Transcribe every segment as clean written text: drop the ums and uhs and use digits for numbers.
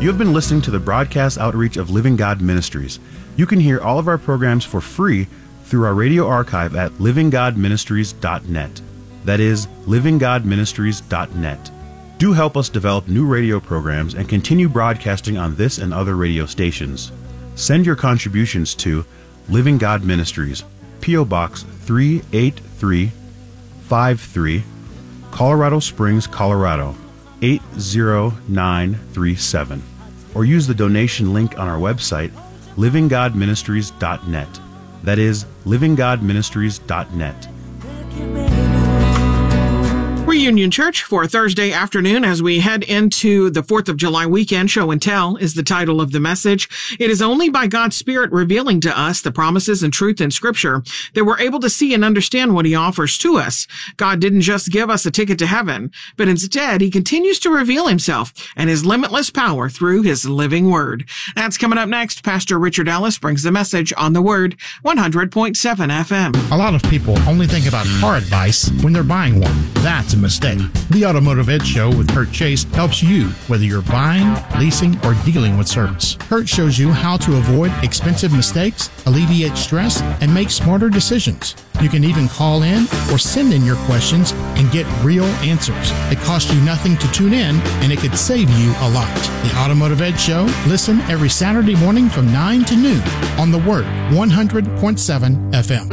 You have been listening to the broadcast outreach of Living God Ministries. You can hear all of our programs for free through our radio archive at livinggodministries.net. That is, livinggodministries.net. Do help us develop new radio programs and continue broadcasting on this and other radio stations. Send your contributions to Living God Ministries, P.O. Box 38353, Colorado Springs, Colorado 80937, or use the donation link on our website, livinggodministries.net. That is, livinggodministries.net. Reunion Church for Thursday afternoon as we head into the 4th of July weekend. Show and Tell is the title of the message. It is only by God's Spirit revealing to us the promises and truth in Scripture that we're able to see and understand what He offers to us. God didn't just give us a ticket to heaven, but instead He continues to reveal Himself and His limitless power through His living Word. That's coming up next. Pastor Richard Ellis brings the message on the Word, 100.7 FM. A lot of people only think about car advice when they're buying one. That's a mistake. The Automotive Ed Show with Kurt Chase helps you whether you're buying, leasing, or dealing with service. Kurt shows you how to avoid expensive mistakes, alleviate stress, and make smarter decisions. You can even call in or send in your questions and get real answers. It costs you nothing to tune in, and it could save you a lot. The Automotive Ed Show, listen every Saturday morning from 9 to noon on The Word, 100.7 FM.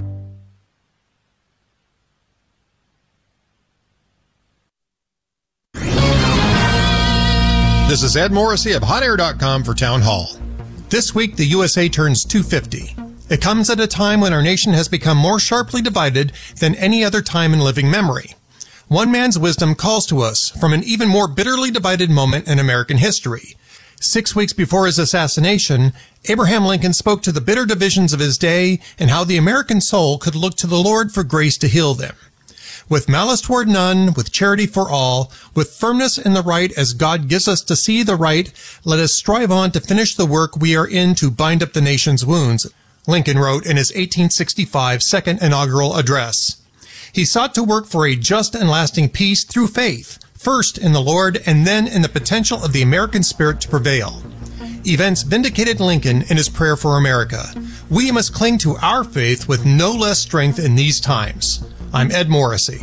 This is Ed Morrissey of HotAir.com for Town Hall. This week, the USA turns 250. It comes at a time when our nation has become more sharply divided than any other time in living memory. One man's wisdom calls to us from an even more bitterly divided moment in American history. 6 weeks before his assassination, Abraham Lincoln spoke to the bitter divisions of his day and how the American soul could look to the Lord for grace to heal them. With malice toward none, with charity for all, with firmness in the right as God gives us to see the right, let us strive on to finish the work we are in to bind up the nation's wounds, Lincoln wrote in his 1865 second inaugural address. He sought to work for a just and lasting peace through faith, first in the Lord and then in the potential of the American spirit to prevail. Events vindicated Lincoln in his prayer for America. We must cling to our faith with no less strength in these times. I'm Ed Morrissey.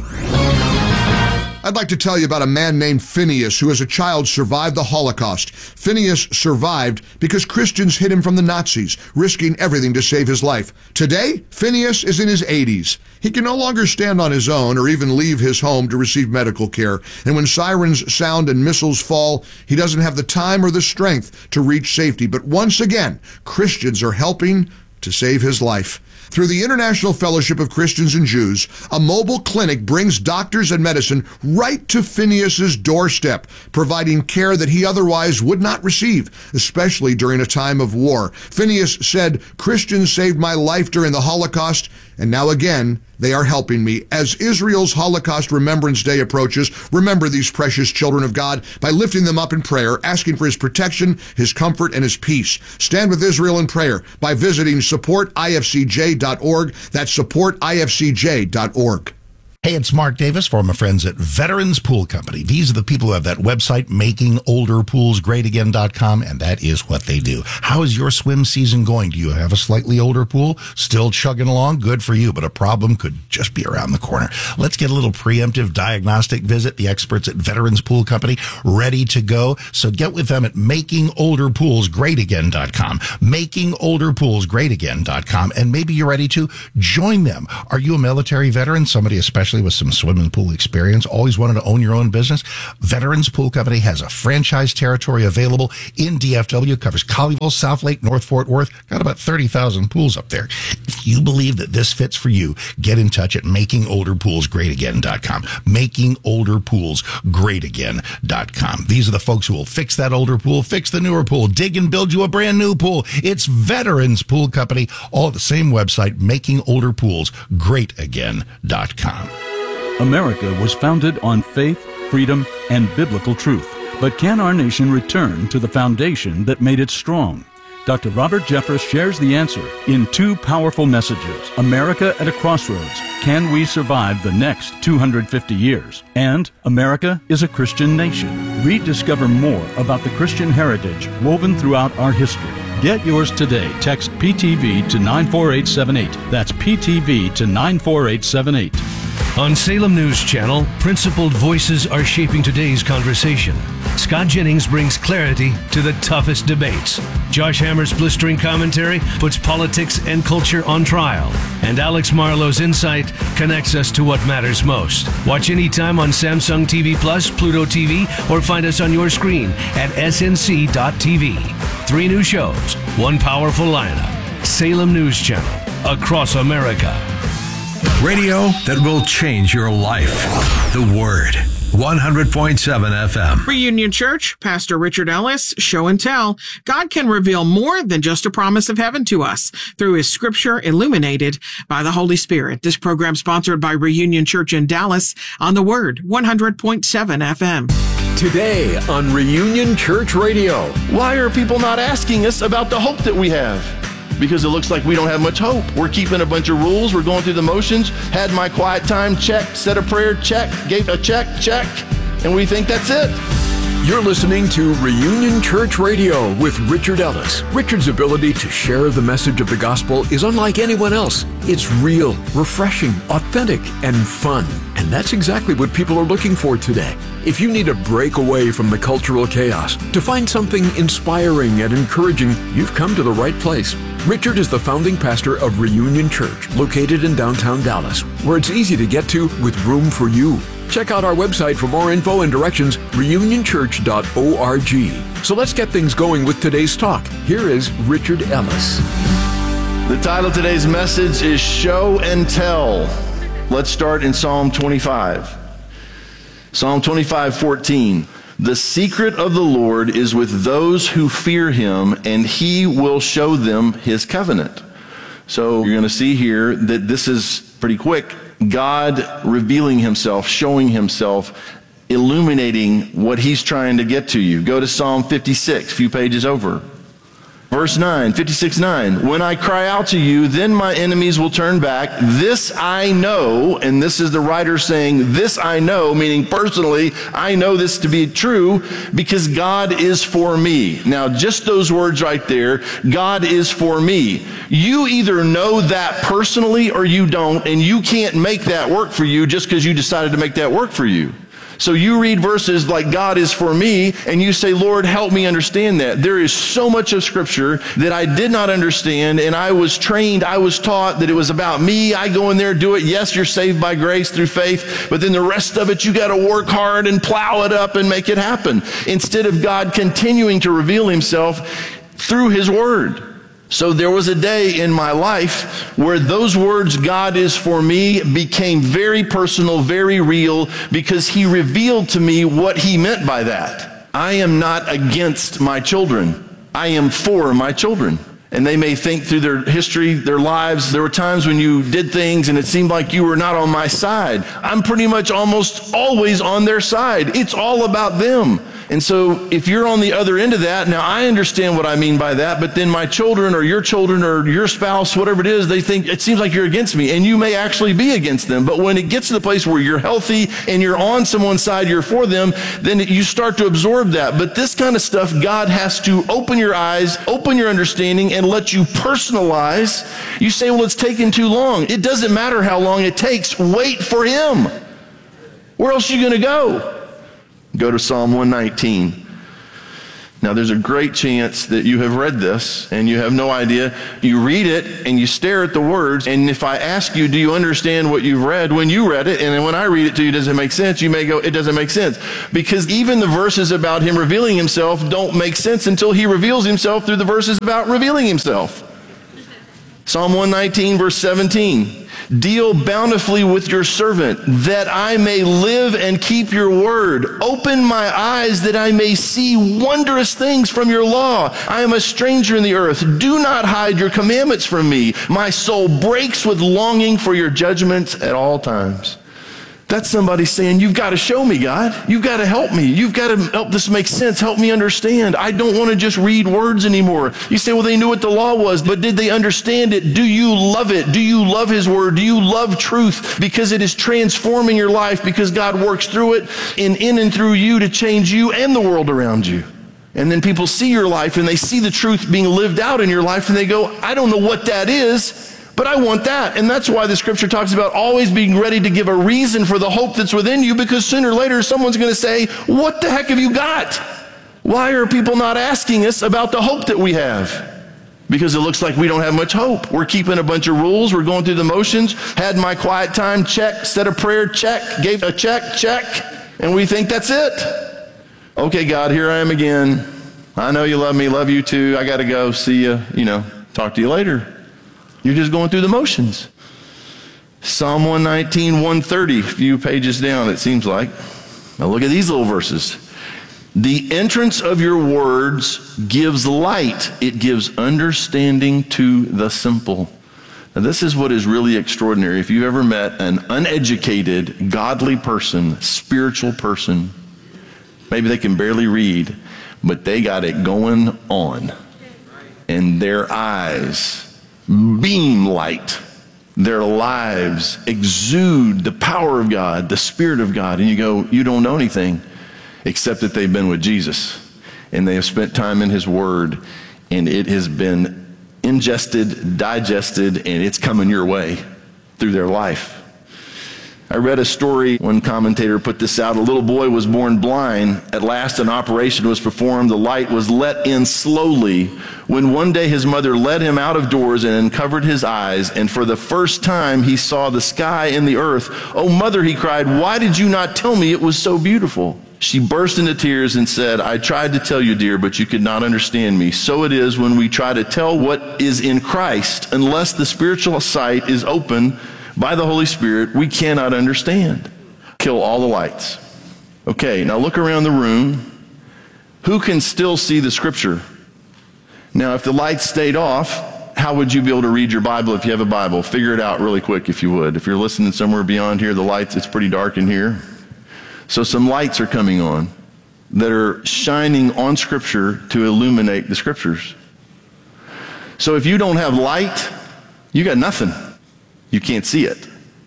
I'd like to tell you about a man named Phineas who as a child survived the Holocaust. Phineas survived because Christians hid him from the Nazis, risking everything to save his life. Today, Phineas is in his 80s. He can no longer stand on his own or even leave his home to receive medical care. And when sirens sound and missiles fall, he doesn't have the time or the strength to reach safety. But once again, Christians are helping to save his life. Through the International Fellowship of Christians and Jews, a mobile clinic brings doctors and medicine right to Phineas's doorstep, providing care that he otherwise would not receive, especially during a time of war. Phineas said, "Christians saved my life during the Holocaust, and now again, they are helping me." As Israel's Holocaust Remembrance Day approaches, remember these precious children of God by lifting them up in prayer, asking for His protection, His comfort, and His peace. Stand with Israel in prayer by visiting supportifcj.org. That's supportifcj.org. Hey, it's Mark Davis for my friends at Veterans Pool Company. These are the people who have that website, makingolderpoolsgreatagain.com, and that is what they do. How is your swim season going? Do you have a slightly older pool? Still chugging along? Good for you, but a problem could just be around the corner. Let's get a little preemptive diagnostic visit. The experts at Veterans Pool Company ready to go. So get with them at makingolderpoolsgreatagain.com, makingolderpoolsgreatagain.com, and maybe you're ready to join them. Are you a military veteran? Somebody especially with some swimming pool experience, always wanted to own your own business? Veterans Pool Company has a franchise territory available in DFW, covers Colleyville, South Lake, North Fort Worth, got about 30,000 pools up there. If you believe that this fits for you, get in touch at makingolderpoolsgreatagain.com, makingolderpoolsgreatagain.com. These are the folks who will fix that older pool, fix the newer pool, dig and build you a brand new pool. It's Veterans Pool Company, all at the same website, makingolderpoolsgreatagain.com. America was founded on faith, freedom, and biblical truth. But can our nation return to the foundation that made it strong? Dr. Robert Jeffress shares the answer in two powerful messages, America at a Crossroads, Can We Survive the Next 250 Years? And America is a Christian Nation. Rediscover more about the Christian heritage woven throughout our history. Get yours today. Text PTV to 94878. That's PTV to 94878. On Salem News Channel, principled voices are shaping today's conversation. Scott Jennings brings clarity to the toughest debates. Josh Hammer's blistering commentary puts politics and culture on trial. And Alex Marlowe's insight connects us to what matters most. Watch anytime on Samsung TV Plus, Pluto TV, or find us on your screen at snc.tv. 3 new shows, 1 powerful lineup. Salem News Channel, across America. Radio that will change your life. The Word. 100.7 FM. Reunion Church, Pastor Richard Ellis, Show and Tell. God can reveal more than just a promise of heaven to us through His Scripture illuminated by the Holy Spirit. This program sponsored by Reunion Church in Dallas on The Word, 100.7 FM. Today on Reunion Church Radio. Why are people not asking us about the hope that we have? Because it looks like we don't have much hope. We're keeping a bunch of rules. We're going through the motions. Had my quiet time, check. Said a prayer, check. Gave a check. And we think that's it. You're listening to Reunion Church Radio with Richard Ellis. Richard's ability to share the message of the gospel is unlike anyone else. It's real, refreshing, authentic, and fun. And that's exactly what people are looking for today. If you need a break away from the cultural chaos, to find something inspiring and encouraging, you've come to the right place. Richard is the founding pastor of Reunion Church, located in downtown Dallas, where it's easy to get to with room for you. Check out our website for more info and directions, reunionchurch.org. So let's get things going with today's talk. Here is Richard Ellis. The title of today's message is Show and Tell. Let's start in Psalm 25. Psalm 25:14. The secret of the Lord is with those who fear Him, and He will show them His covenant. So you're going to see here that this is pretty quick. God revealing Himself, showing Himself, illuminating what He's trying to get to you. Go to Psalm 56, a few pages over. Verse 9, 56:9. When I cry out to you, then my enemies will turn back. This I know, and this is the writer saying, this I know, meaning personally, I know this to be true because God is for me. Now, just those words right there, God is for me. You either know that personally or you don't, and you can't make that work for you just because you decided to make that work for you. So you read verses like God is for me, and you say, Lord, help me understand that. There is so much of Scripture that I did not understand, and I was trained, I was taught that it was about me. I go in there, do it. Yes, you're saved by grace through faith, but then the rest of it, you got to work hard and plow it up and make it happen. Instead of God continuing to reveal Himself through His Word. So there was a day in my life where those words, God is for me, became very personal, very real, because He revealed to me what He meant by that. I am not against my children. I am for my children. And they may think through their history, their lives, there were times when you did things and it seemed like you were not on my side. I'm pretty much almost always on their side. It's all about them. And so if you're on the other end of that, now I understand what I mean by that, but then my children or your spouse, whatever it is, they think it seems like you're against me, and you may actually be against them. But when it gets to the place where you're healthy and you're on someone's side, you're for them, then you start to absorb that. But this kind of stuff, God has to open your eyes, open your understanding, and let you personalize. You say, well, it's taking too long. It doesn't matter how long it takes. Wait for Him. Where else are you going to go? Go to Psalm 119. Now, there's a great chance that you have read this and you have no idea. You read it and you stare at the words, and if I ask you, do you understand what you've read when you read it, and then when I read it to you, does it make sense? You may go, it doesn't make sense. Because even the verses about Him revealing Himself don't make sense until He reveals Himself through the verses about revealing Himself. Psalm 119, verse 17. Deal bountifully with your servant, that I may live and keep your word. Open my eyes that I may see wondrous things from your law. I am a stranger in the earth. Do not hide your commandments from me. My soul breaks with longing for your judgments at all times. That's somebody saying, you've got to show me, God. You've got to help me. You've got to help this make sense. Help me understand. I don't want to just read words anymore. You say, well, they knew what the law was, but did they understand it? Do you love it? Do you love his word? Do you love truth? Because it is transforming your life, because God works through it and in and through you to change you and the world around you. And then people see your life and they see the truth being lived out in your life and they go, I don't know what that is, but I want that. And that's why the scripture talks about always being ready to give a reason for the hope that's within you, because sooner or later someone's going to say, what the heck have you got? Why are people not asking us about the hope that we have? Because it looks like we don't have much hope. We're keeping a bunch of rules. We're going through the motions. Had my quiet time, check. Said a prayer, check. Gave a check, check. And we think that's it. Okay, God, here I am again. I know you love me, love you too. I got to go. See you. Talk to you later. You're just going through the motions. Psalm 119, 130, a few pages down, it seems like. Now look at these little verses. The entrance of your words gives light. It gives understanding to the simple. Now this is what is really extraordinary. If you've ever met an uneducated, godly person, spiritual person, maybe they can barely read, but they got it going on. And their eyes beam light. Their lives exude the power of God, the Spirit of God. And you go, you don't know anything except that they've been with Jesus and they have spent time in his word, and it has been ingested, digested, and it's coming your way through their life. I read a story, one commentator put this out. A little boy was born blind. At last an operation was performed. The light was let in slowly. When one day his mother led him out of doors and uncovered his eyes, and for the first time he saw the sky and the earth. Oh, mother, he cried, why did you not tell me it was so beautiful? She burst into tears and said, I tried to tell you, dear, but you could not understand me. So it is when we try to tell what is in Christ, unless the spiritual sight is open by the Holy Spirit, we cannot understand. Kill all the lights. Okay, now look around the room. Who can still see the scripture? Now, if the lights stayed off, how would you be able to read your Bible if you have a Bible? Figure it out really quick if you would. If you're listening somewhere beyond here, the lights, it's pretty dark in here. So some lights are coming on that are shining on scripture to illuminate the scriptures. So if you don't have light, you got nothing. You can't see it.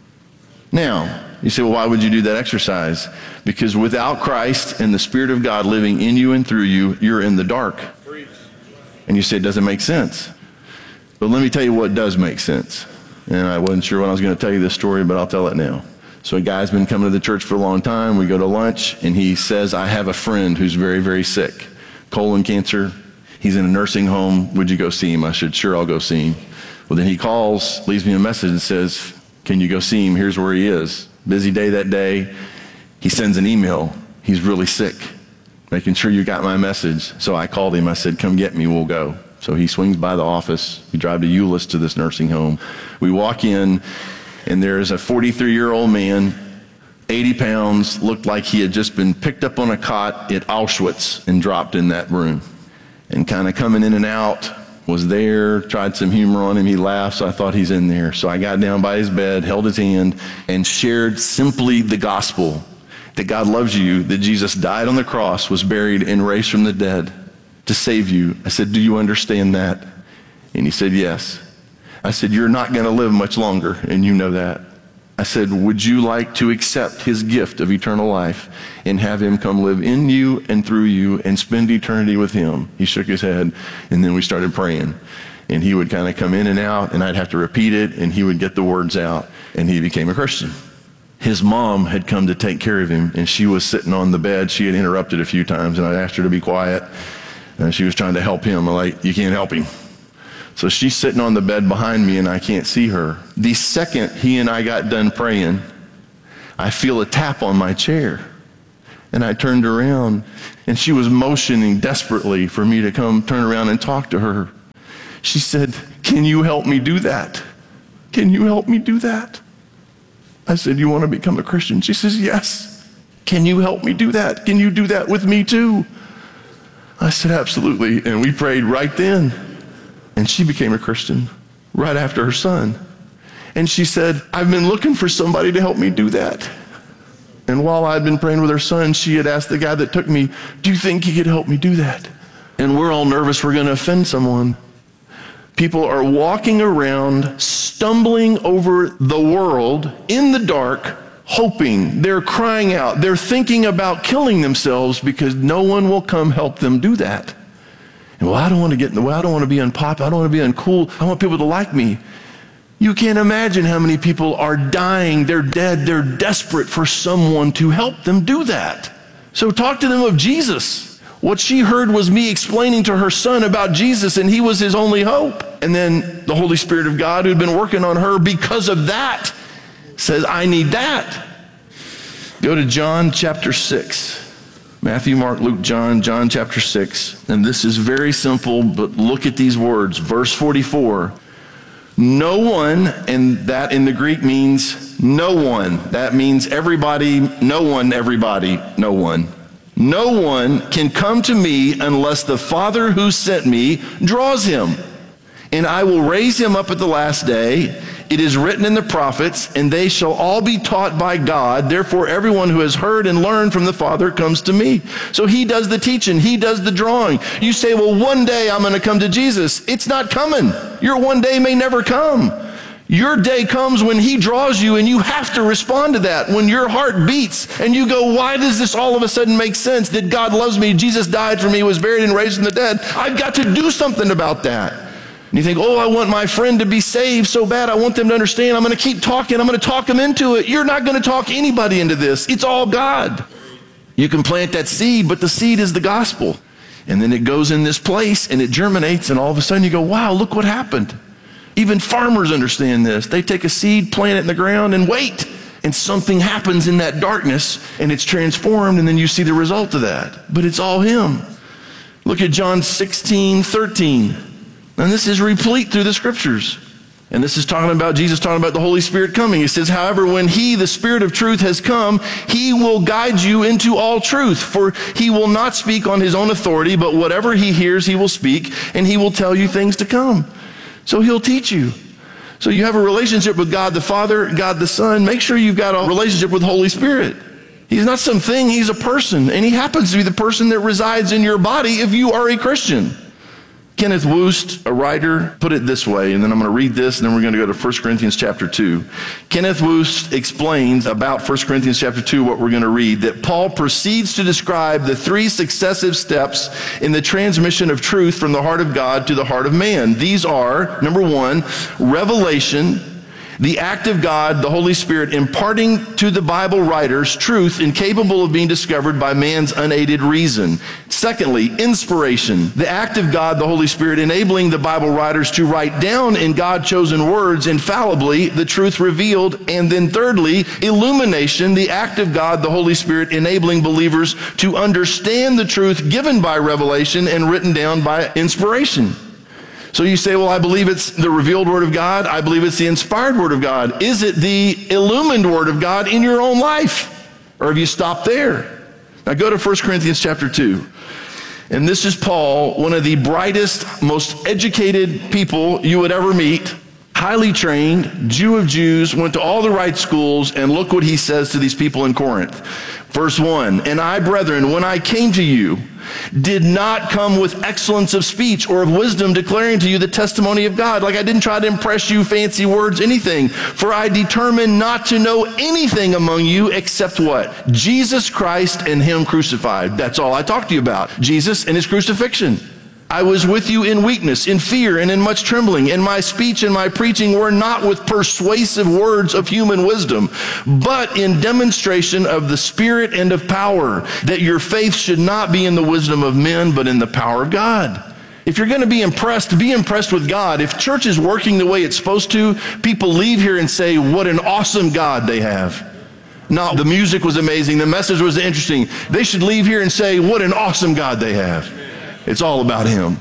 Now, you say, well, why would you do that exercise? Because without Christ and the Spirit of God living in you and through you, you're in the dark. And you say, it doesn't make sense. But let me tell you what does make sense. And I wasn't sure when I was going to tell you this story, but I'll tell it now. So a guy's been coming to the church for a long time. We go to lunch, and he says, I have a friend who's very, very sick. Colon cancer. He's in a nursing home. Would you go see him? I said, sure, I'll go see him. Well, then he calls, leaves me a message and says, can you go see him? Here's where he is. Busy day that day. He sends an email. He's really sick. Making sure you got my message. So I called him. I said, come get me. We'll go. So he swings by the office. We drive to Euless to this nursing home. We walk in, and there's a 43-year-old man, 80 pounds, looked like he had just been picked up on a cot at Auschwitz and dropped in that room. And kind of coming in and out, was there, tried some humor on him. He laughed, so I thought he's in there. So I got down by his bed, held his hand, and shared simply the gospel, that God loves you, that Jesus died on the cross, was buried, and raised from the dead to save you. I said, do you understand that? And he said, yes. I said, you're not going to live much longer, and you know that. I said, would you like to accept his gift of eternal life and have him come live in you and through you and spend eternity with him? He shook his head, and then we started praying. And he would kind of come in and out, and I'd have to repeat it, and he would get the words out, and he became a Christian. His mom had come to take care of him, and she was sitting on the bed. She had interrupted a few times, and I asked her to be quiet. And she was trying to help him. I'm like, you can't help him. So she's sitting on the bed behind me, and I can't see her. The second he and I got done praying, I feel a tap on my chair. And I turned around, and she was motioning desperately for me to come turn around and talk to her. She said, can you help me do that? Can you help me do that? I said, you want to become a Christian? She says, yes. Can you help me do that? Can you do that with me too? I said, absolutely. And we prayed right then. And she became a Christian right after her son. And she said, I've been looking for somebody to help me do that. And while I'd been praying with her son, she had asked the guy that took me, do you think he could help me do that? And we're all nervous we're going to offend someone. People are walking around, stumbling over the world in the dark, hoping. They're crying out. They're thinking about killing themselves because no one will come help them do that. And well, I don't want to get in the way. I don't want to be unpopular. I don't want to be uncool. I want people to like me. You can't imagine how many people are dying. They're dead. They're desperate for someone to help them do that. So talk to them of Jesus. What she heard was me explaining to her son about Jesus, and he was his only hope. And then the Holy Spirit of God, who'd been working on her because of that, says, I need that. Go to John chapter 6. Matthew, Mark, Luke, John chapter 6. And this is very simple, but look at these words. Verse 44. No one, and that in the Greek means no one. That means everybody, no one, everybody, no one. No one can come to me unless the Father who sent me draws him. And I will raise him up at the last day. It is written in the prophets, and they shall all be taught by God. Therefore, everyone who has heard and learned from the Father comes to me. So he does the teaching. He does the drawing. You say, well, one day I'm going to come to Jesus. It's not coming. Your one day may never come. Your day comes when he draws you, and you have to respond to that. When your heart beats and you go, why does this all of a sudden make sense? That God loves me, Jesus died for me, was buried and raised from the dead. I've got to do something about that. And you think, oh, I want my friend to be saved so bad. I want them to understand. I'm going to keep talking. I'm going to talk them into it. You're not going to talk anybody into this. It's all God. You can plant that seed, but the seed is the gospel. And then it goes in this place and it germinates, and all of a sudden you go, wow, look what happened. Even farmers understand this. They take a seed, plant it in the ground, and wait. And something happens in that darkness, and it's transformed, and then you see the result of that. But it's all him. Look at John 16:13. And this is replete through the scriptures. And this is talking about Jesus, talking about the Holy Spirit coming. He says, however, when he, the Spirit of truth, has come, he will guide you into all truth. For he will not speak on his own authority, but whatever he hears, he will speak, and he will tell you things to come. So he'll teach you. So you have a relationship with God the Father, God the Son. Make sure you've got a relationship with the Holy Spirit. He's not something, he's a person. And he happens to be the person that resides in your body if you are a Christian. Kenneth Woost, a writer, put it this way, and then I'm going to read this, and then we're going to go to 1 Corinthians chapter 2. Kenneth Woost explains about 1 Corinthians chapter 2, what we're going to read, that Paul proceeds to describe the three successive steps in the transmission of truth from the heart of God to the heart of man. These are, number one, revelation, the act of God, the Holy Spirit, imparting to the Bible writers truth incapable of being discovered by man's unaided reason. Secondly, inspiration, the act of God, the Holy Spirit, enabling the Bible writers to write down in God-chosen words infallibly the truth revealed. And then thirdly, illumination, the act of God, the Holy Spirit, enabling believers to understand the truth given by revelation and written down by inspiration. So you say, well, I believe it's the revealed Word of God. I believe it's the inspired Word of God. Is it the illumined Word of God in your own life? Or have you stopped there? Now go to 1 Corinthians chapter 2. And this is Paul, one of the brightest, most educated people you would ever meet. Highly trained, Jew of Jews, went to all the right schools, and look what he says to these people in Corinth. Verse 1, and I, brethren, when I came to you, did not come with excellence of speech or of wisdom, declaring to you the testimony of God. Like I didn't try to impress you, fancy words, anything. For I determined not to know anything among you except what? Jesus Christ and him crucified. That's all I talked to you about. Jesus and his crucifixion. I was with you in weakness, in fear, and in much trembling. And my speech and my preaching were not with persuasive words of human wisdom, but in demonstration of the Spirit and of power, that your faith should not be in the wisdom of men, but in the power of God. If you're going to be impressed with God. If church is working the way it's supposed to, people leave here and say, what an awesome God they have. No, the music was amazing. The message was interesting. They should leave here and say, what an awesome God they have. It's all about him.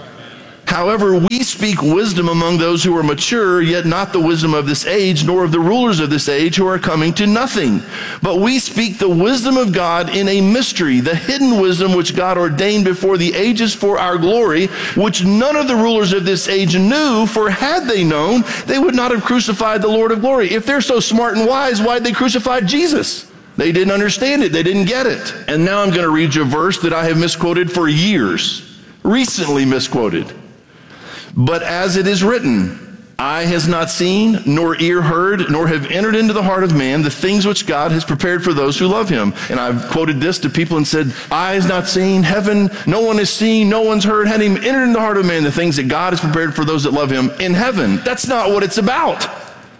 However, we speak wisdom among those who are mature, yet not the wisdom of this age, nor of the rulers of this age who are coming to nothing. But we speak the wisdom of God in a mystery, the hidden wisdom which God ordained before the ages for our glory, which none of the rulers of this age knew, for had they known, they would not have crucified the Lord of glory. If they're so smart and wise, why'd they crucify Jesus? They didn't understand it. They didn't get it. And now I'm going to read you a verse that I have misquoted for years, recently misquoted. But as it is written, eye has not seen, nor ear heard, nor have entered into the heart of man the things which God has prepared for those who love him. And I've quoted this to people and said, eye has not seen, heaven, no one has seen, no one's heard, hadn't even entered into the heart of man the things that God has prepared for those that love him in heaven. That's not what it's about.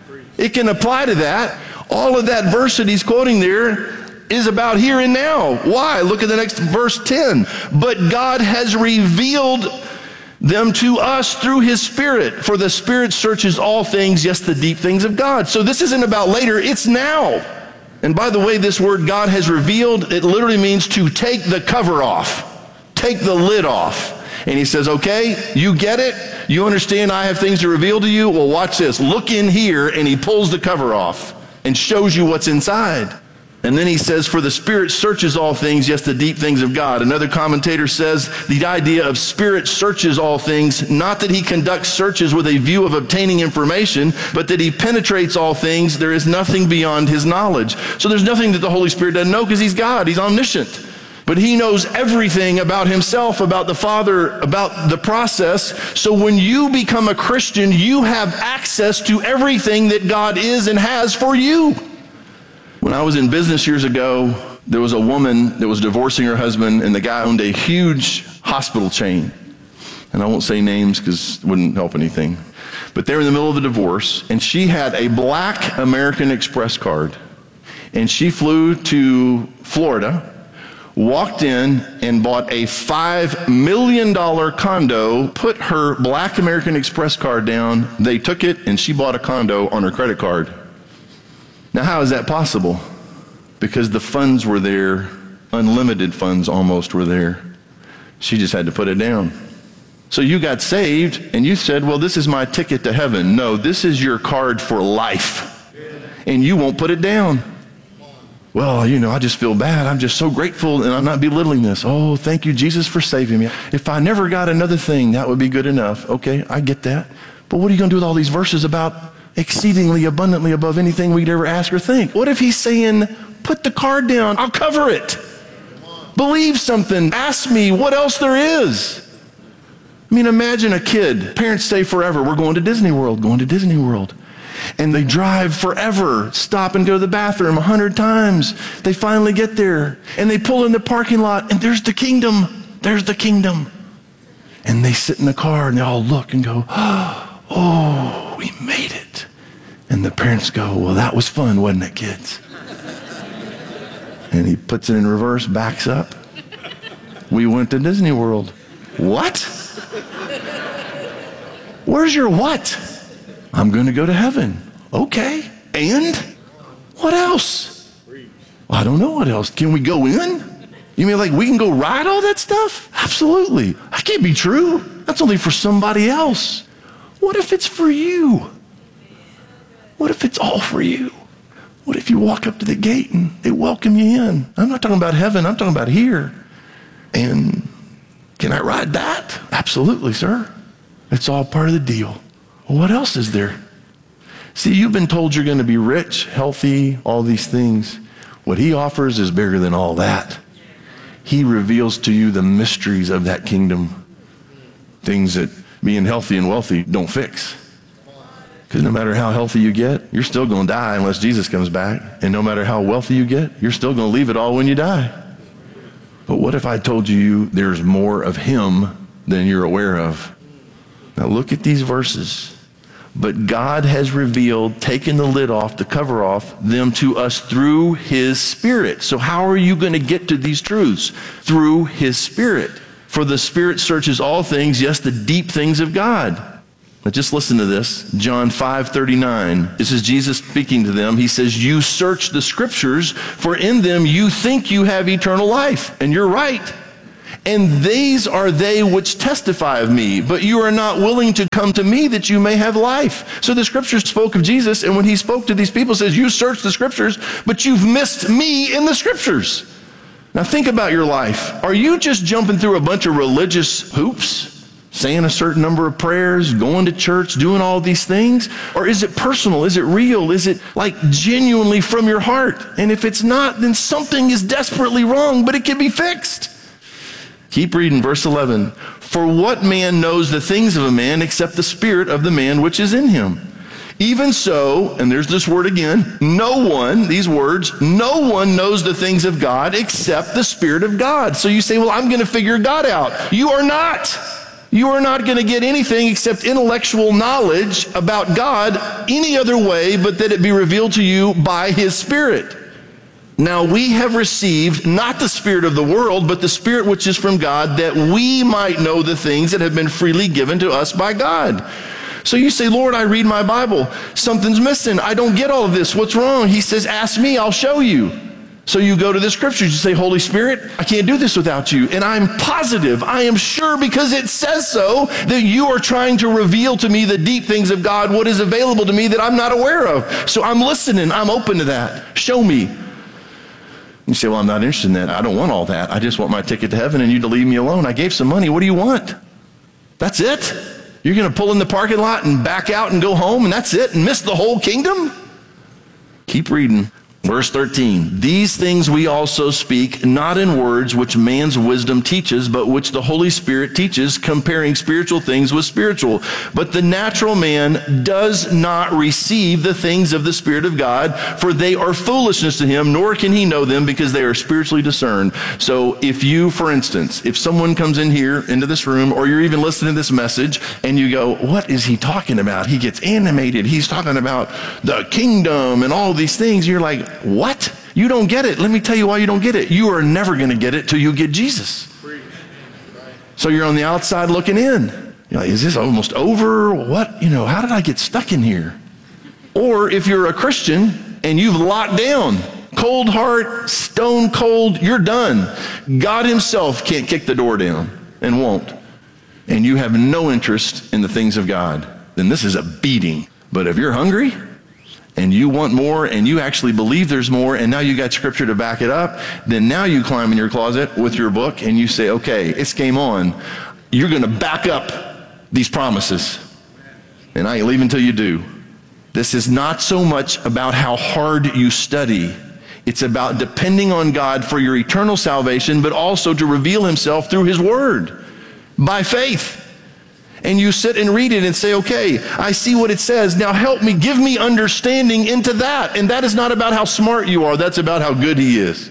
It can apply to that. All of that verse that he's quoting there is about here and now. Why? Look at the next verse 10. But God has revealed them to us through his Spirit, for the Spirit searches all things, yes, the deep things of God. So this isn't about later, it's now. And by the way, this word God has revealed, it literally means to take the cover off, take the lid off. And he says, okay, you get it? You understand I have things to reveal to you? Well, watch this. Look in here, and he pulls the cover off and shows you what's inside. And then he says, for the Spirit searches all things, yes, the deep things of God. Another commentator says the idea of Spirit searches all things, not that he conducts searches with a view of obtaining information, but that he penetrates all things. There is nothing beyond his knowledge. So there's nothing that the Holy Spirit doesn't know because he's God. He's omniscient. But he knows everything about himself, about the Father, about the process. So when you become a Christian, you have access to everything that God is and has for you. When I was in business years ago, there was a woman that was divorcing her husband, and the guy owned a huge hospital chain. And I won't say names because it wouldn't help anything. But they were in the middle of a divorce, and she had a black American Express card. And she flew to Florida, walked in and bought a $5 million condo, put her black American Express card down. They took it, and she bought a condo on her credit card. Now, how is that possible? Because the funds were there, unlimited funds almost were there. She just had to put it down. So you got saved, and you said, well, this is my ticket to heaven. No, this is your card for life, and you won't put it down. Well, I just feel bad. I'm just so grateful, and I'm not belittling this. Oh, thank you, Jesus, for saving me. If I never got another thing, that would be good enough. Okay, I get that. But what are you going to do with all these verses about exceedingly abundantly above anything we could ever ask or think? What if he's saying, put the card down, I'll cover it. Believe something, ask me what else there is. I mean, imagine a kid, parents say forever, we're going to Disney World, going to Disney World. And they drive forever, stop and go to the bathroom 100 times. They finally get there, and they pull in the parking lot, and there's the kingdom, there's the kingdom. And they sit in the car, and they all look and go, oh, we made it. And the parents go, well, that was fun, wasn't it, kids? And he puts it in reverse, backs up. We went to Disney World. What? Where's your what? I'm going to go to heaven. Okay. And? What else? Well, I don't know what else. Can we go in? You mean like we can go ride all that stuff? Absolutely. That can't be true. That's only for somebody else. What if it's for you? What if it's all for you? What if you walk up to the gate and they welcome you in? I'm not talking about heaven. I'm talking about here. And can I ride that? Absolutely, sir. It's all part of the deal. Well, what else is there? See, you've been told you're going to be rich, healthy, all these things. What he offers is bigger than all that. He reveals to you the mysteries of that kingdom. Things that being healthy and wealthy don't fix. Because no matter how healthy you get, you're still going to die unless Jesus comes back. And no matter how wealthy you get, you're still going to leave it all when you die. But what if I told you there's more of him than you're aware of? Now look at these verses. But God has revealed, taken the lid off, the cover off, them to us through his Spirit. So how are you going to get to these truths? Through his Spirit. For the Spirit searches all things, yes, the deep things of God. Now just listen to this. John 5:39. This is Jesus speaking to them. He says, you search the scriptures, for in them you think you have eternal life. And you're right. And these are they which testify of me, but you are not willing to come to me that you may have life. So the scriptures spoke of Jesus, and when he spoke to these people, says, you search the scriptures, but you've missed me in the scriptures. Now think about your life. Are you just jumping through a bunch of religious hoops? saying a certain number of prayers, going to church, doing all these things? Or is it personal? Is it real? Is it like genuinely from your heart? And if it's not, then something is desperately wrong, but it can be fixed. Keep reading, verse 11. For what man knows the things of a man except the spirit of the man which is in him? Even so, and there's this word again, no one, these words, no one knows the things of God except the Spirit of God. So you say, well, I'm going to figure God out. You are not. You are not going to get anything except intellectual knowledge about God any other way but that it be revealed to you by His Spirit. Now we have received not the spirit of the world, but the Spirit which is from God, that we might know the things that have been freely given to us by God. So you say, Lord, I read my Bible. Something's missing. I don't get all of this. What's wrong? He says, ask me, I'll show you. So you go to the scriptures. You say, Holy Spirit, I can't do this without you. And I'm positive, I am sure, because it says so, that you are trying to reveal to me the deep things of God, what is available to me that I'm not aware of. So I'm listening. I'm open to that. Show me. You say, well, I'm not interested in that. I don't want all that. I just want my ticket to heaven and you to leave me alone. I gave some money. What do you want? That's it? You're going to pull in the parking lot and back out and go home and that's it and miss the whole kingdom? Keep reading. Verse 13, these things we also speak, not in words which man's wisdom teaches, but which the Holy Spirit teaches, comparing spiritual things with spiritual. But the natural man does not receive the things of the Spirit of God, for they are foolishness to him, nor can he know them because they are spiritually discerned. So if you, for instance, if someone comes in here, into this room, or you're even listening to this message, and you go, what is he talking about? He gets animated. He's talking about the kingdom and all these things. You're like, what? You don't get it. Let me tell you why you don't get it. You are never going to get it till you get Jesus. So you're on the outside looking in. You're like, is this almost over? What? How did I get stuck in here? Or if you're a Christian and you've locked down, cold heart, stone cold, you're done. God Himself can't kick the door down and won't. And you have no interest in the things of God. Then this is a beating. But if you're hungry, and you want more, and you actually believe there's more, and now you got scripture to back it up, then now you climb in your closet with your book and you say, okay, it's game on. You're going to back up these promises. And I ain't leaving until you do. This is not so much about how hard you study. It's about depending on God for your eternal salvation, but also to reveal Himself through His Word by faith. And you sit and read it and say, okay, I see what it says. Now help me, give me understanding into that. And that is not about how smart you are. That's about how good He is.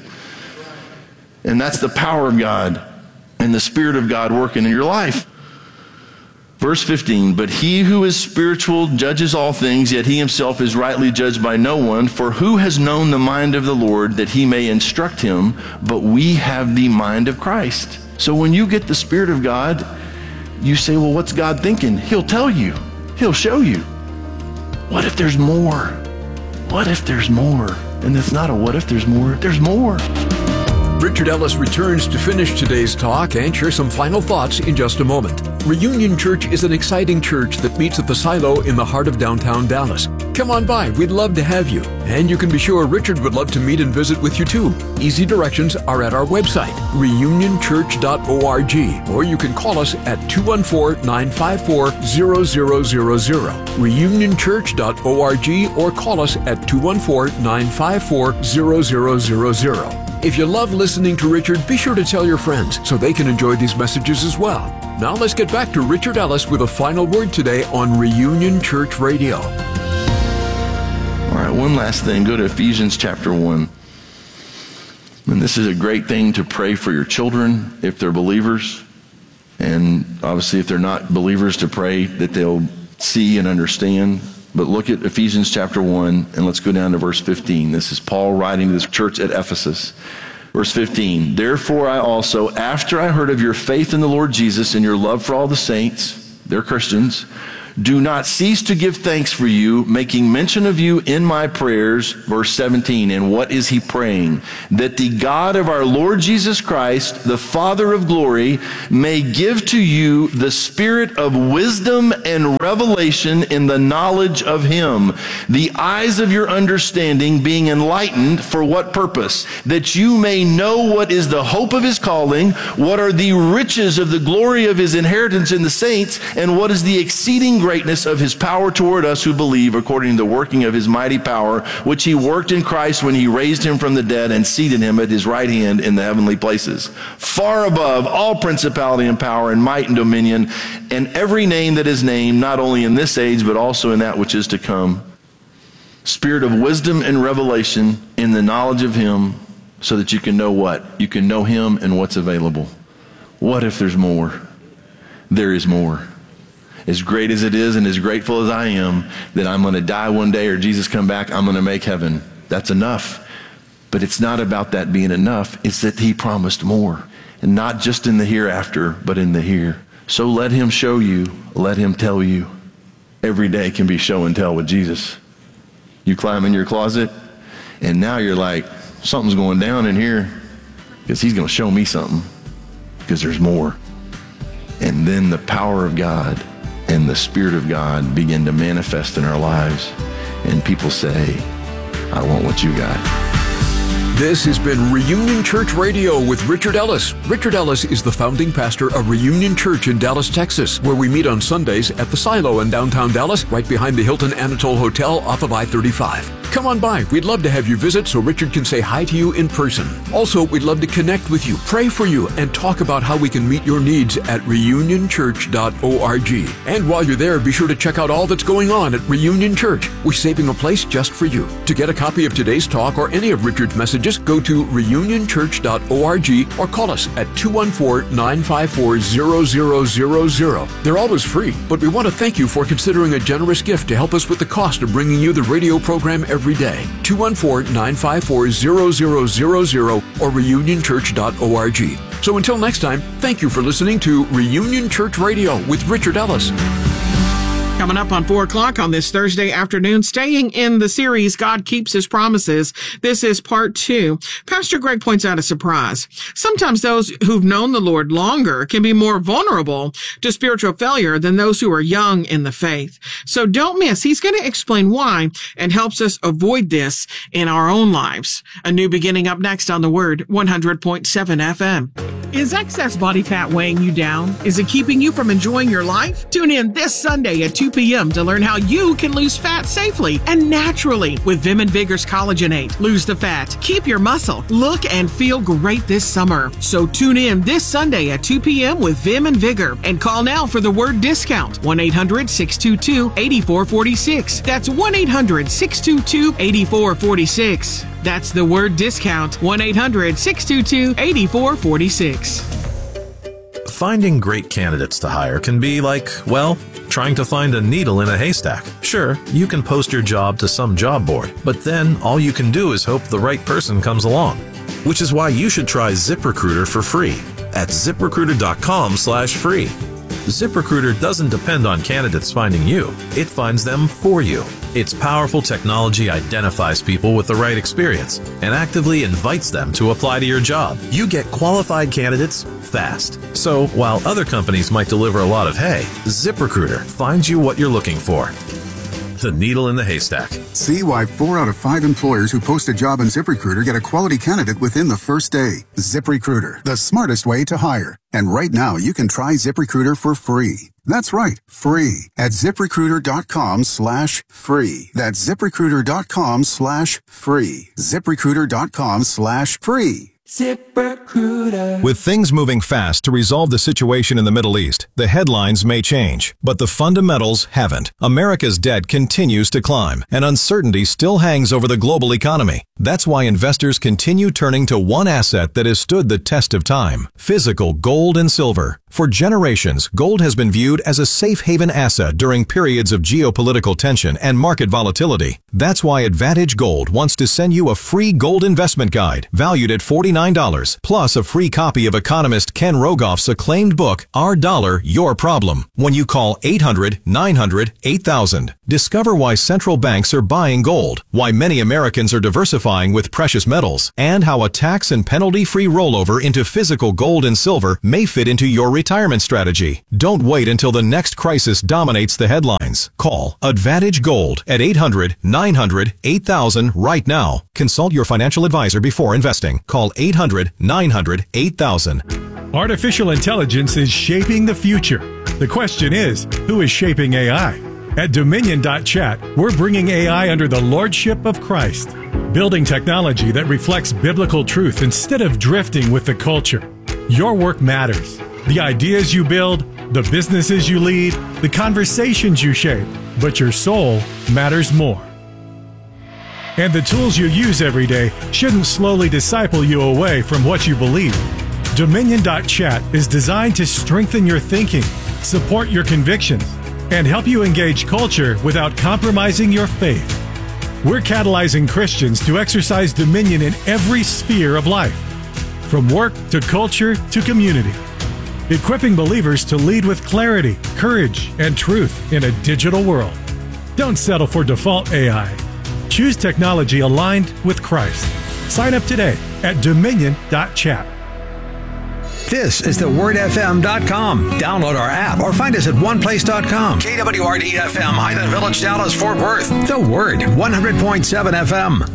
And that's the power of God and the Spirit of God working in your life. Verse 15, but he who is spiritual judges all things, yet he himself is rightly judged by no one. For who has known the mind of the Lord that he may instruct him? But we have the mind of Christ. So when you get the Spirit of God, you say, well, what's God thinking? He'll tell you. He'll show you. What if there's more? What if there's more? And it's not a what if there's more. There's more. Richard Ellis returns to finish today's talk and share some final thoughts in just a moment. Reunion Church is an exciting church that meets at the Silo in the heart of downtown Dallas. Come on by, we'd love to have you. And you can be sure Richard would love to meet and visit with you too. Easy directions are at our website, reunionchurch.org, or you can call us at 214-954-0000, reunionchurch.org, or call us at 214-954-0000. If you love listening to Richard, be sure to tell your friends so they can enjoy these messages as well. Now let's get back to Richard Ellis with a final word today on Reunion Church Radio. All right, one last thing. Go to Ephesians chapter 1. And this is a great thing to pray for your children if they're believers. And obviously if they're not believers, to pray that they'll see and understand. But look at Ephesians chapter 1, and let's go down to verse 15. This is Paul writing to this church at Ephesus. Verse 15, therefore I also, after I heard of your faith in the Lord Jesus and your love for all the saints, they're Christians, do not cease to give thanks for you, making mention of you in my prayers. Verse 17, and what is he praying? That the God of our Lord Jesus Christ, the Father of glory, may give to you the spirit of wisdom and revelation in the knowledge of him, the eyes of your understanding being enlightened. For what purpose? That you may know what is the hope of his calling, what are the riches of the glory of his inheritance in the saints, and what is the exceeding greatness of his power toward us who believe, according to the working of his mighty power, which he worked in Christ when he raised him from the dead and seated him at his right hand in the heavenly places, far above all principality and power and might and dominion, and every name that is named, not only in this age, but also in that which is to come. Spirit of wisdom and revelation in the knowledge of him, so that you can know what? You can know him and what's available. What if there's more? There is more. As great as it is and as grateful as I am that I'm going to die one day or Jesus come back, I'm going to make heaven. That's enough. But it's not about that being enough. It's that he promised more. And not just in the hereafter, but in the here. So let him show you. Let him tell you. Every day can be show and tell with Jesus. You climb in your closet, and now you're like, something's going down in here because he's going to show me something because there's more. And then the power of God and the Spirit of God begin to manifest in our lives. And people say, I want what you got. This has been Reunion Church Radio with Richard Ellis. Richard Ellis is the founding pastor of Reunion Church in Dallas, Texas, where we meet on Sundays at the Silo in downtown Dallas, right behind the Hilton Anatole Hotel off of I-35. Come on by. We'd love to have you visit so Richard can say hi to you in person. Also, we'd love to connect with you, pray for you, and talk about how we can meet your needs at reunionchurch.org. And while you're there, be sure to check out all that's going on at Reunion Church. We're saving a place just for you. To get a copy of today's talk or any of Richard's messages, go to reunionchurch.org or call us at 214-954-0000. They're always free, but we want to thank you for considering a generous gift to help us with the cost of bringing you the radio program every day. 214-954-0000 or reunionchurch.org. So until next time, thank you for listening to Reunion Church Radio with Richard Ellis. Coming up on 4 o'clock on this Thursday afternoon, staying in the series, God Keeps His Promises. This is part 2. Pastor Greg points out a surprise. Sometimes those who've known the Lord longer can be more vulnerable to spiritual failure than those who are young in the faith. So don't miss. He's going to explain why and helps us avoid this in our own lives. A new beginning up next on The Word, 100.7 FM. Is excess body fat weighing you down? Is it keeping you from enjoying your life? Tune in this Sunday at 2 p.m. to learn how you can lose fat safely and naturally with Vim and Vigor's Collagenate. Lose the fat, keep your muscle, look and feel great this summer. So tune in this Sunday at 2 p.m. with Vim and Vigor and call now for the word discount. 1-800-622-8446. That's 1-800-622-8446. That's the word discount. 1-800-622-8446. Finding great candidates to hire can be like, well, trying to find a needle in a haystack. Sure, you can post your job to some job board, but then all you can do is hope the right person comes along. Which is why you should try ZipRecruiter for free at ZipRecruiter.com/free. ZipRecruiter doesn't depend on candidates finding you. It finds them for you. Its powerful technology identifies people with the right experience and actively invites them to apply to your job. You get qualified candidates fast. So while other companies might deliver a lot of hay, ZipRecruiter finds you what you're looking for. The needle in the haystack. See why 4 out of 5 employers who post a job on ZipRecruiter get a quality candidate within the first day. ZipRecruiter, the smartest way to hire. And right now, you can try ZipRecruiter for free. That's right, free at ZipRecruiter.com/free. That's ZipRecruiter.com/free. ZipRecruiter.com/free. ZipRecruiter. With things moving fast to resolve the situation in the Middle East, the headlines may change, but the fundamentals haven't. America's debt continues to climb, and uncertainty still hangs over the global economy. That's why investors continue turning to one asset that has stood the test of time: physical gold and silver. For generations, gold has been viewed as a safe haven asset during periods of geopolitical tension and market volatility. That's why Advantage Gold wants to send you a free gold investment guide valued at $49 $29, plus a free copy of economist Ken Rogoff's acclaimed book, Our Dollar, Your Problem, when you call 800-900-8000. Discover why central banks are buying gold, why many Americans are diversifying with precious metals, and how a tax and penalty-free rollover into physical gold and silver may fit into your retirement strategy. Don't wait until the next crisis dominates the headlines. Call Advantage Gold at 800-900-8000 right now. Consult your financial advisor before investing. Call 800-900-8000. Artificial intelligence is shaping the future. The question is, who is shaping AI? At Dominion.chat, we're bringing AI under the lordship of Christ, building technology that reflects biblical truth instead of drifting with the culture. Your work matters. The ideas you build, the businesses you lead, the conversations you shape, but your soul matters more. And the tools you use every day shouldn't slowly disciple you away from what you believe. Dominion.chat is designed to strengthen your thinking, support your convictions, and help you engage culture without compromising your faith. We're catalyzing Christians to exercise dominion in every sphere of life, from work to culture to community, equipping believers to lead with clarity, courage, and truth in a digital world. Don't settle for default AI. Choose technology aligned with Christ. Sign up today at Dominion.chat. This is thewordfm.com. Download our app or find us at oneplace.com. KWRD-FM, Highland Village, Dallas, Fort Worth. The Word, 100.7 FM.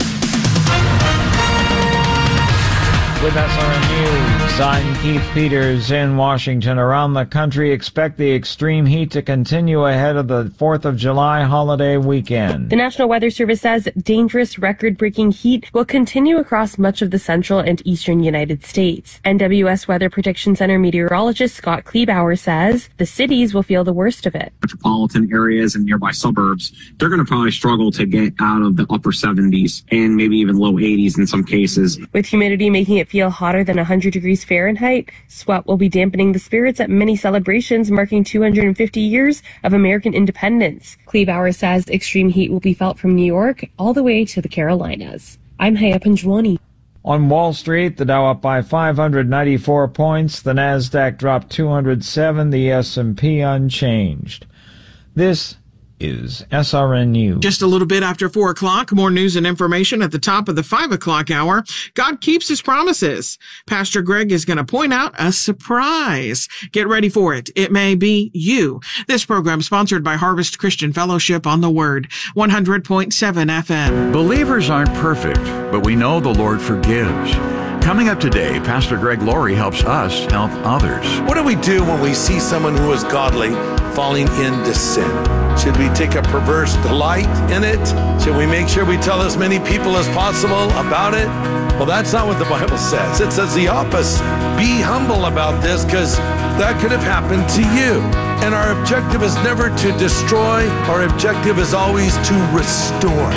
With SRN News, I'm Keith Peters in Washington. Around the country, expect the extreme heat to continue ahead of the 4th of July holiday weekend. The National Weather Service says dangerous record-breaking heat will continue across much of the central and eastern United States. NWS Weather Prediction Center meteorologist Scott Kleebauer says the cities will feel the worst of it. Metropolitan areas and nearby suburbs, they're going to probably struggle to get out of the upper 70s and maybe even low 80s in some cases. With humidity making it feel hotter than 100 degrees Fahrenheit, sweat will be dampening the spirits at many celebrations marking 250 years of American independence. Kleebauer says extreme heat will be felt from New York all the way to the Carolinas. I'm Haya Panjwani. On Wall Street, the Dow up by 594 points, the Nasdaq dropped 207, the S&P unchanged. This is SRN News. Just a little bit after 4 o'clock, more news and information at the top of the 5 o'clock hour. God keeps his promises. Pastor Greg is going to point out a surprise. Get ready for it. It may be you. This program sponsored by Harvest Christian Fellowship on the Word, 100.7 FM. Believers aren't perfect, but we know the Lord forgives. Coming up today, Pastor Greg Laurie helps us help others. What do we do when we see someone who is godly falling into sin? Should we take a perverse delight in it? Should we make sure we tell as many people as possible about it? Well, that's not what the Bible says. It says the opposite. Be humble about this because that could have happened to you. And our objective is never to destroy. Our objective is always to restore.